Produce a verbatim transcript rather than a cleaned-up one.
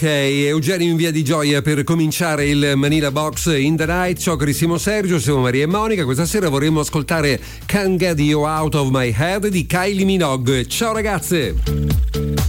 Ok, Eugenio in via di Gioia per cominciare il Manila Box in the Night. Ciao carissimo Sergio, siamo Maria e Monica. Questa sera vorremmo ascoltare Can't Get You Out of My Head di Kylie Minogue. Ciao ragazze!